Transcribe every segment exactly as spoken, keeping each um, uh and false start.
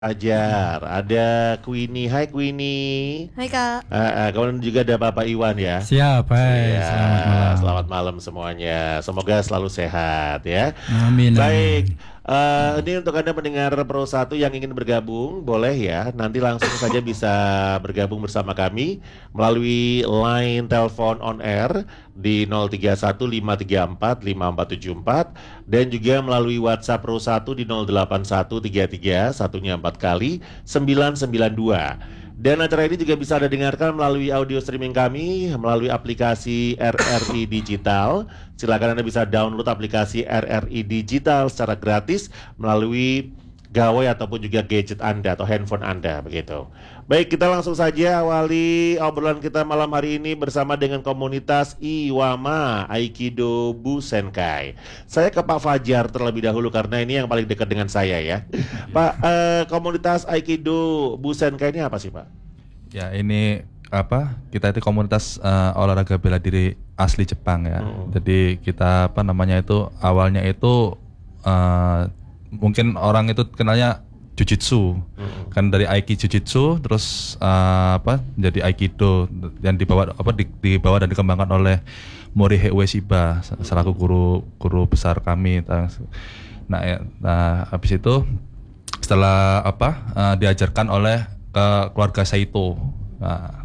Ajar, ada Queenie. Hai Queenie. Hai Kak. Uh, uh, kemudian juga ada Bapak Iwan ya. Siap, hai. Ya, Selamat malam. Selamat malam semuanya. Semoga selalu sehat ya. Amin. Baik, amin. uh, ini untuk Anda pendengar Pro satu yang ingin bergabung, boleh ya. Nanti langsung saja bisa bergabung bersama kami melalui line telepon on air di nol tiga satu lima tiga empat lima empat tujuh empat dan juga melalui WhatsApp Pro satu di nol delapan satu tiga tiga satunya empat kali sembilan sembilan dua. Dan acara ini juga bisa Anda dengarkan melalui audio streaming kami melalui aplikasi R R I Digital. Silakan Anda bisa download aplikasi R R I Digital secara gratis melalui gawai ataupun juga gadget Anda atau handphone Anda begitu. Baik, kita langsung saja awali obrolan kita malam hari ini bersama dengan komunitas Iwama Aikido Busenkai. Saya ke Pak Fajar terlebih dahulu karena ini yang paling dekat dengan saya ya. Pak, eh, komunitas Aikido Busenkai ini apa sih Pak? Ya, ini apa? Kita itu komunitas uh, olahraga bela diri asli Jepang ya. Hmm. Jadi kita apa namanya itu awalnya itu uh, mungkin orang itu kenalnya Jujitsu, hmm. kan dari Aiki Jujitsu terus uh, apa jadi Aikido yang dibawa apa di, dibawa dan dikembangkan oleh Morihei Ueshiba hmm. selaku guru guru besar kami. Nah, ya, nah habis itu setelah apa uh, diajarkan oleh ke keluarga Saito, nah,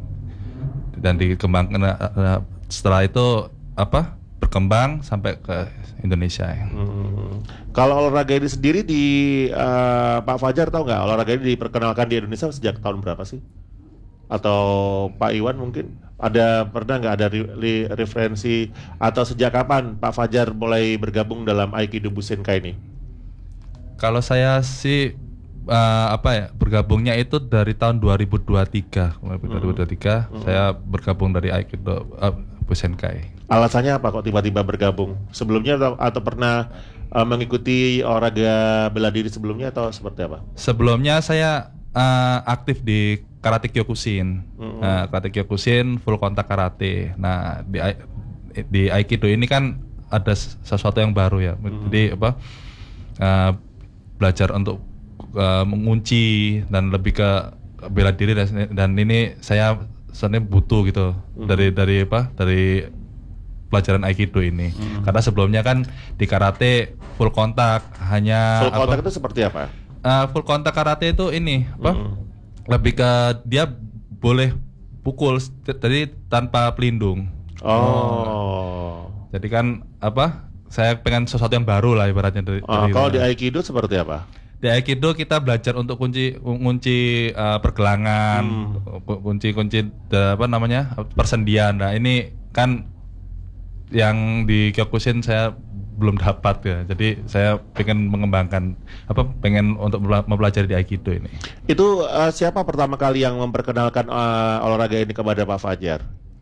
dan dikembangkan uh, setelah itu apa berkembang sampai ke Indonesia. Hmm. Kalau olahraga ini sendiri di uh, Pak Fajar tahu nggak olahraga ini diperkenalkan di Indonesia sejak tahun berapa sih? Atau Pak Iwan mungkin ada pernah nggak ada re- re- referensi atau sejak kapan Pak Fajar mulai bergabung dalam Aikido Busenkai ini? Kalau saya sih uh, apa ya bergabungnya itu dari tahun dua ribu dua puluh tiga. dua ribu dua puluh tiga hmm. saya bergabung dari Aikido uh, Busenkai. Alasannya apa kok tiba-tiba bergabung? Sebelumnya atau, atau pernah uh, mengikuti olahraga bela diri sebelumnya atau seperti apa? Sebelumnya saya uh, aktif di Karate Kyokushin. Mm-hmm. Nah, Karate Kyokushin full kontak karate. Nah, di di Aikido ini kan ada sesuatu yang baru ya. Mm-hmm. Jadi apa? Uh, belajar untuk uh, mengunci dan lebih ke bela diri dan, dan ini saya sebenarnya butuh gitu mm-hmm. dari dari apa? Dari pelajaran Aikido ini. Hmm. Karena sebelumnya kan di karate full kontak hanya full kontak apa, itu seperti apa? Uh, full kontak karate itu ini apa? Hmm. Lebih ke dia boleh pukul jadi tanpa pelindung. Oh. oh. Jadi kan apa? Saya pengen sesuatu yang baru lah ibaratnya dari, oh, dari kalau di Aikido seperti apa? Di Aikido kita belajar untuk kunci kunci uh, pergelangan, hmm. kunci-kunci apa namanya? persendian. Nah, ini kan yang di Kyokushin saya belum dapat ya, jadi saya pengen mengembangkan apa pengen untuk mempelajari di Aikido ini. Itu uh, siapa pertama kali yang memperkenalkan uh, olahraga ini kepada Pak Fajar?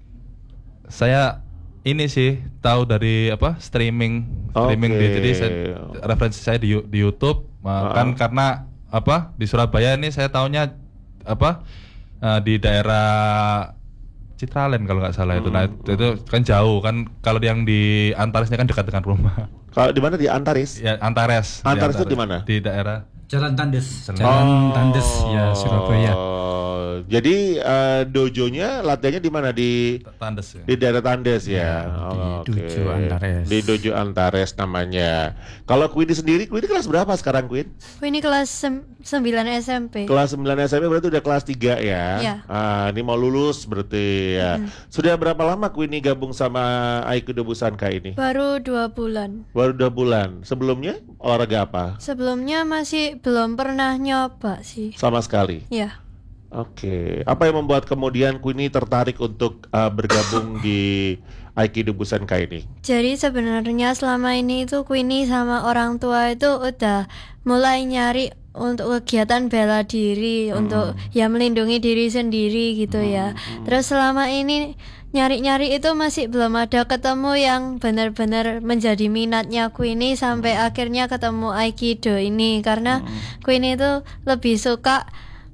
Saya ini sih tahu dari apa streaming streaming okay. di, jadi saya, referensi saya di, di YouTube uh, kan karena apa di Surabaya ini saya tahunya apa uh, di daerah Citraland kalau nggak salah itu. Hmm. Nah itu, itu kan jauh kan, kalau yang di Antaresnya kan dekat dengan rumah. Kalau di mana di Antares? Ya Antares. Antares itu di mana? Di daerah Jalan Tandes. Jalan oh. Tandes ya Surabaya. Jadi uh, dojonya latihannya di mana di Tandes ya. Di daerah Tandes ya. ya oh, di okay. Dojo Antares. Di Dojo Antares namanya. Kalau Queenie sendiri, Queenie kelas berapa sekarang Queen? Queenie kelas sem- sembilan S M P. Kelas sembilan S M P berarti udah kelas tiga ya. Ya. Ah, ini mau lulus berarti ya. Hmm. Sudah berapa lama Queenie gabung sama Aikido Busenkai ini? Baru dua bulan. Baru dua bulan. Sebelumnya olahraga apa? Sebelumnya masih belum pernah nyoba sih. Sama sekali? Ya. Oke, apa yang membuat kemudian Queenie tertarik untuk uh, bergabung di Aikido Busenkai ini? Jadi sebenarnya selama ini itu Queenie sama orang tua itu udah mulai nyari untuk kegiatan bela diri, hmm. untuk ya melindungi diri sendiri gitu hmm. ya. Terus selama ini nyari-nyari itu masih belum ada ketemu yang benar-benar menjadi minatnya Queenie sampai hmm. akhirnya ketemu Aikido ini, karena hmm. Queenie itu lebih suka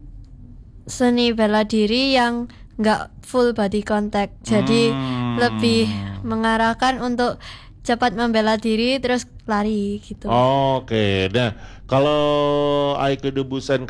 seni bela diri yang nggak full body contact, jadi hmm. lebih mengarahkan untuk cepat membela diri terus lari gitu. Oke, nah kalau Aike Debusan